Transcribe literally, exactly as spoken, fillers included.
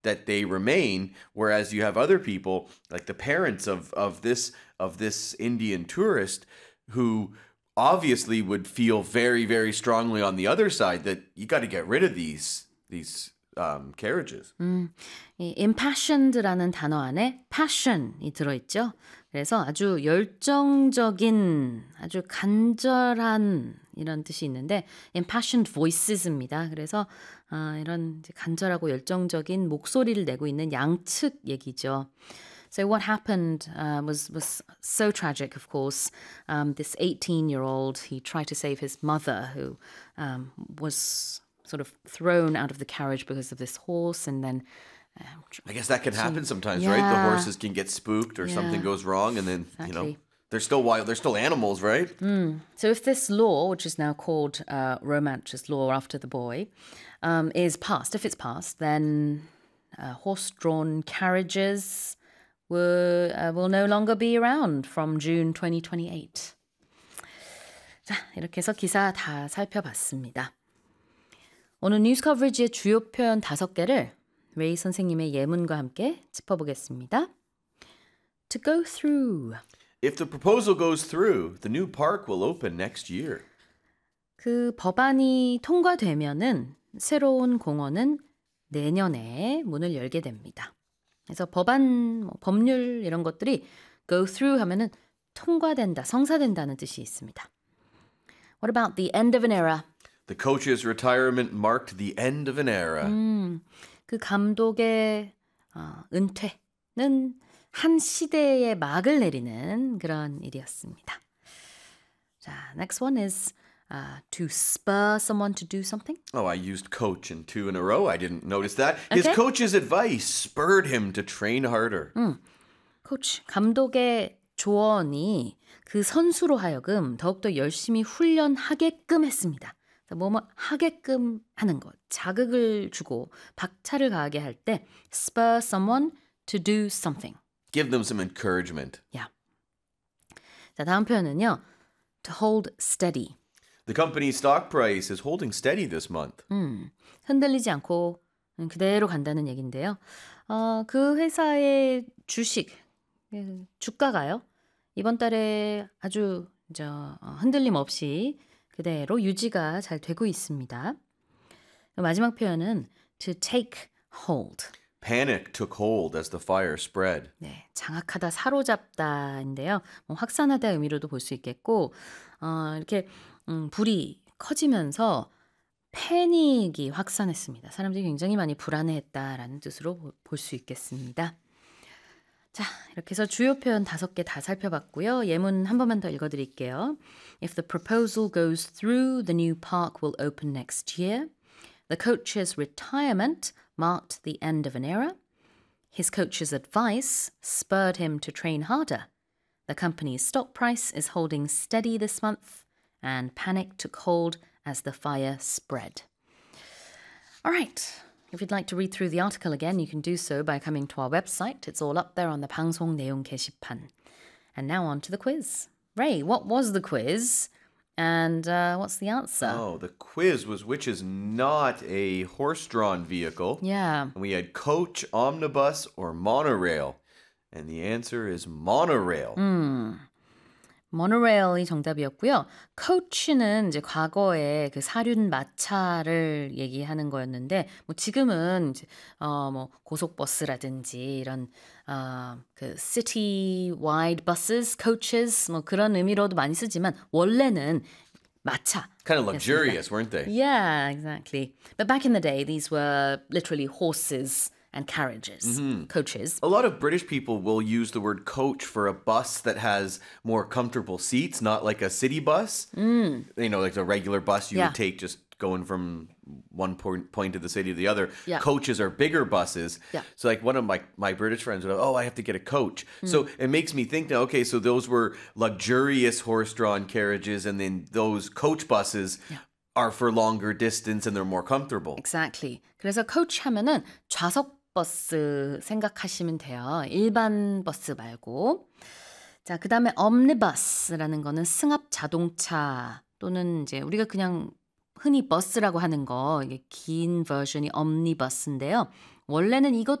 that they remain, whereas you have other people like the parents of of this of this Indian tourist who obviously would feel very very strongly on the other side that you got to get rid of these these um, carriages. 음, 이 impassioned라는 단어 안에 passion이 들어있죠. 그래서 아주 열정적인, 아주 간절한 이런 뜻이 있는데 impassioned voices입니다. 그래서 어, 이런 이제 간절하고 열정적인 목소리를 내고 있는 양측 얘기죠. So what happened uh, was was so tragic, of course. Um, this eighteen-year-old, he tried to save his mother, who um, was sort of thrown out of the carriage because of this horse, and then um, I guess that can happen sometimes, yeah. right? The horses can get spooked or Yeah. something goes wrong, and then you know Exactly. they're still wild. They're still animals, right? Mm. So if this law, which is now called uh, Romanch's law after the boy, um, is passed, if it's passed, then uh, horse-drawn carriages will, uh, will no longer be around from June twenty twenty-eight. 자, 이렇게 해서 기사 다 살펴봤습니다. 오늘 뉴스 커버리지의 주요 표현 다섯 개를 레이 선생님의 예문과 함께 짚어보겠습니다. To go through. If the proposal goes through, the new park will open next year. 그 법안이 통과되면은 새로운 공원은 내년에 문을 열게 됩니다. 그래서 법안, 뭐 법률 이런 것들이 go through 하면은 통과된다, 성사된다는 뜻이 있습니다. What about the end of an era? The coach's retirement marked the end of an era. 음, 그 감독의 어, 은퇴는 한 시대의 막을 내리는 그런 일이었습니다. 자, next one is uh, to spur someone to do something. Oh, I used coach in two in a row. I didn't notice that. His Okay. coach's advice spurred him to train harder. 음, 코치, 감독의 조언이 그 선수로 하여금 더욱더 열심히 훈련하게끔 했습니다. 뭐뭐 하게끔 하는 것, 자극을 주고 박차를 가하게 할 때 spur someone to do something. Give them some encouragement. Yeah. 자, 다음 표현은요. To hold steady. The company's stock price is holding steady this month. 음, 흔들리지 않고 그대로 간다는 얘기인데요. 어, 그 회사의 주식, 그 주가가요. 이번 달에 아주 저, 어, 흔들림 없이 그대로 유지가 잘 되고 있습니다. 마지막 표현은 to take hold. Panic took hold as the fire spread. 네, 장악하다, 사로잡다인데요. 뭐 확산하다 의미로도 볼 수 있겠고, 어, 이렇게 음, 불이 커지면서 패닉이 확산했습니다. 사람들이 굉장히 많이 불안해했다라는 뜻으로 볼 수 있겠습니다. 자, 이렇게 해서 주요 표현 다섯 개 다 살펴봤고요. 예문 한 번만 더 읽어드릴게요. If the proposal goes through, the new park will open next year. The coach's retirement marked the end of an era. His coach's advice spurred him to train harder. The company's stock price is holding steady this month, and panic took hold as the fire spread. All right. If you'd like to read through the article again, you can do so by coming to our website. It's all up there on the 방송 내용 게시판. And now on to the quiz. Ray, what was the quiz? And uh, what's the answer? Oh, the quiz was which is not a horse-drawn vehicle. Yeah. And we had coach, omnibus, or monorail. And the answer is monorail. 음. 모노레일이 정답이었고요. 코치는 이제 과거에 그 사륜 마차를 얘기하는 거였는데, 뭐 지금은 이제 어 뭐 고속버스라든지 이런 어그 city wide buses, coaches 뭐 그런 의미로도 많이 쓰지만 원래는 마차. Kind of luxurious, weren't they? Yeah, exactly. But back in the day, these were literally horses and carriages, mm-hmm. coaches. A lot of British people will use the word coach for a bus that has more comfortable seats, not like a city bus. Mm. You know, like a regular bus you yeah. would take just going from one point, point of the city to the other. Yeah. Coaches are bigger buses. Yeah. So like one of my, my British friends would have, oh, I have to get a coach. Mm. So it makes me think now, okay, so those were luxurious horse-drawn carriages, and then those coach buses yeah. are for longer distance and they're more comfortable. Exactly. 그래서 coach 하면은 좌석 버스 생각하시면 돼요. 일반 버스 말고. 자, 그 다음에 omnibus라는 거는 승합 자동차 또는 이제 우리가 그냥 흔히 버스라고 하는 거, 이게 긴 버전이 omnibus인데요. 원래는 이것